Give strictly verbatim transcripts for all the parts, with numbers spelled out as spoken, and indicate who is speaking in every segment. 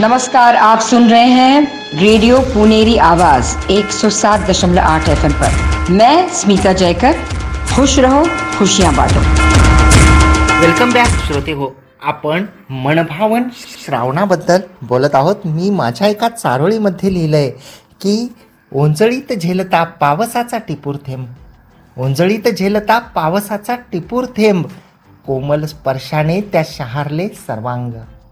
Speaker 1: नमस्कार, आप सुन रहे हैं रेडियो पुनेरी आवाज एक सौ सात दशमलव आठ एफ एम पर। मैं स्मिता जयकर। खुश रहो, खुशियां बांटो।
Speaker 2: वेलकम बॅक श्रोते हो. आपण मनभावन श्रावणाबद्दल बोलत आहोत. मी माझ्या एका चारोळीमध्ये लिहिलंय की ओंजळीत झेलता पावसाचा टिपूर थेंब, ओंजळीत झेलता पावसाचा टिपूर थेंब, कोमल स्पर्शाने त्या शहारले सर्वांग,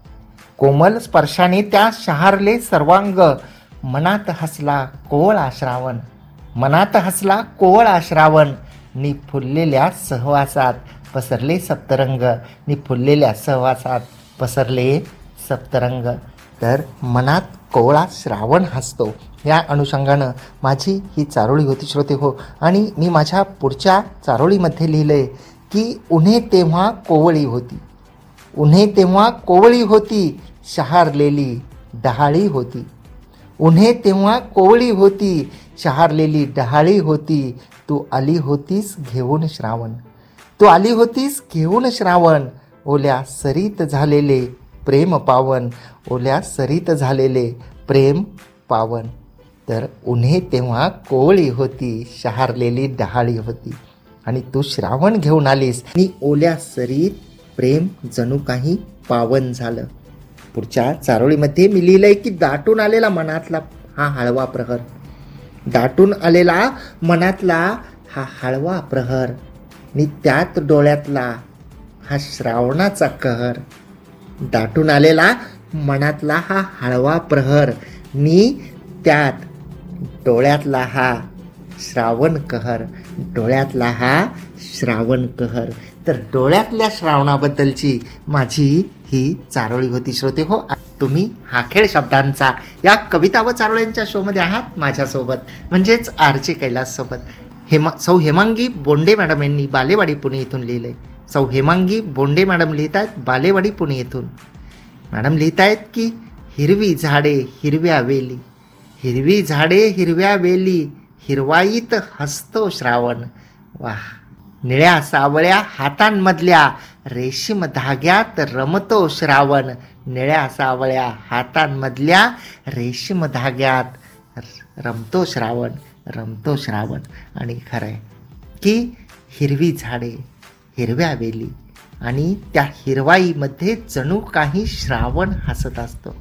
Speaker 2: कोमल स्पर्शाने त्या शहारले सर्वांग, मनात हसला कोवळा श्रावण, मनात हसला कोवळा श्रावण, नि फुललेल्या सहवासात पसरले सप्तरंग, नि फुललेल्या सहवासात पसरले सप्तरंग. तर मनात कोवळा श्रावण हसतो या अनुषंगानं माझी ही चारोळी होती श्रोते हो. आणि मी माझ्या पुढच्या चारोळीमध्ये लिहिलंय की उन्हे तेव्हा कोवळी होती, उन्हे तेव्हा कोवळी होती, शहारलेली डहाळी होती, उन्हे तेव्हा कोवळी होती, शहारलेली डहाळी होती, तू आली होतीस घेऊन श्रावण, तू आली होतीस घेऊन श्रावण, ओल्या सरीत झालेले प्रेम पावन, ओल्या सरीत झालेले प्रेम पावन. तर उन्हे तेव्हा कोवळी होती, शहारलेली डहाळी होती, आणि तू श्रावण घेऊन आलीस आणि ओल्या सरीत प्रेम जणू काही पावन झालं. पुढच्या चारोळीमध्ये मी लिहिलंय की दाटून आलेला मनातला हा हळवा प्रहर, दाटून आलेला मनातला हा हळवा प्रहर, नि त्यात डोळ्यातला हा श्रावणाचा कहर, दाटून आलेला मनातला हा हळवा प्रहर, नि त्यात डोळ्यातला हा श्रावण कहर, डोळ्यातला हा श्रावण कहर. तर डोळ्यातल्या श्रावणाबद्दलची माझी ही चारोळी होती श्रोते हो. तुम्ही हा खेळ शब्दांचा या कविता व चारोळ्यांच्या शोमध्ये आहात माझ्यासोबत, म्हणजेच आर जे कैलास सोबत. हेमा सौ हेमांगी बोंडे मॅडम यांनी बालेवाडी पुणे येथून लिहिलंय. सौ हेमांगी बोंडे मॅडम लिहित आहेत बालेवाडी पुणे येथून. मॅडम लिहित आहेत की हिरवी झाडे हिरव्या वेली, हिरवी झाडे हिरव्या वेली, हिरवाईत हसतो श्रावण. वाह. निळ्या सावळ्या हातांमधल्या रेशीम धाग्यात रमतो श्रावण, निळ्या सावळ्या हातांमधल्या रेशीम धाग्यात रमतो श्रावण, रमतो श्रावण. आणि खरं आहे की हिरवी झाडे हिरव्या वेली आणि त्या हिरवाईमध्ये जणू काही श्रावण हसत असतो.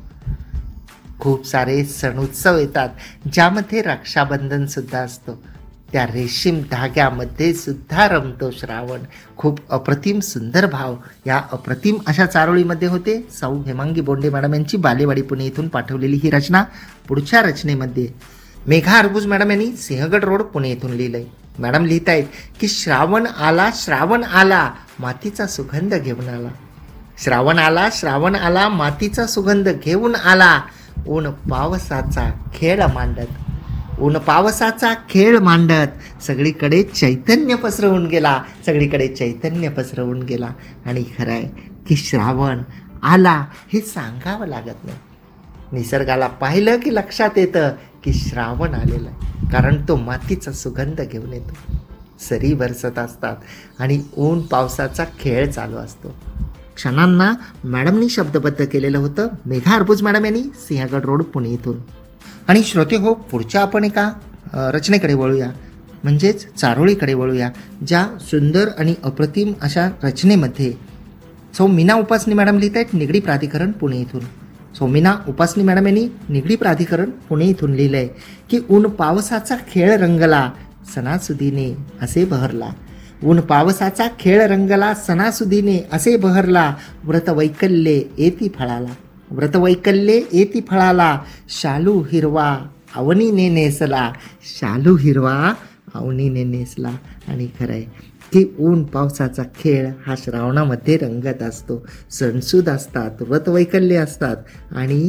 Speaker 2: खूप सारे सण उत्सव येतात ज्यामध्ये रक्षाबंधन सुद्धा असतो. त्या रेशीम धाग्यामध्ये सुद्धा रमतो श्रावण. खूप अप्रतिम सुंदर भाव या अप्रतिम अशा चारोळीमध्ये होते. सौ हेमांगी बोंडे मॅडम यांची बालेवाडी पुणे इथून पाठवलेली ही रचना. पुढच्या रचनेमध्ये मेघा अर्बुज मॅडम यांनी सिंहगड रोड पुणे इथून लिहिलंय. मॅडम लिहित आहेत की श्रावण आला श्रावण आला मातीचा सुगंध घेऊन आला, श्रावण आला श्रावण आला मातीचा सुगंध घेऊन आला, ऊन पावसाचा खेळ मांडत, ऊन पावसाचा खेळ मांडत सगळीकडे चैतन्य पसरवून गेला, सगळीकडे चैतन्य पसरवून गेला. आणि खरं आहे की श्रावण आला हे सांगावं लागत नाही. निसर्गाला पाहिलं की लक्षात येतं की श्रावण आलेलं आहे, कारण तो मातीचा सुगंध घेऊन येतो. सरी बरसत असतात आणि ऊन पावसाचा खेळ चालू असतो. क्षणांना मॅडमनी शब्दबद्ध केलेलं होतं मेघा अर्बुज मॅडम यांनी सिंहगड रोड पुणे इथून. आणि श्रोते हो, पुढच्या आपण एका रचनेकडे वळूया, म्हणजेच चारोळीकडे वळूया, ज्या सुंदर आणि अप्रतिम अशा रचनेमध्ये सौ मीना उपासनी मॅडम लिहित आहेत निगडी प्राधिकरण पुणे इथून. सौ मीना उपासनी मॅडम यांनी निगडी प्राधिकरण पुणे इथून लिहिलं आहे की ऊन पावसाचा खेळ रंगला सणासुदीने असे बहरला, ऊन पावसाचा खेळ रंगला सणासुदीने असे बहरला, व्रतवैकल्ये येती फळाला, व्रतवैकल्ये येती फळाला, शालू हिरवा अवनीने नेसला, शालू हिरवा अवनीने नेसला. आणि खरं आहे की ऊन पावसाचा खेळ हा श्रावणामध्ये रंगत असतो. सणसूद असतात, व्रतवैकल्ये असतात आणि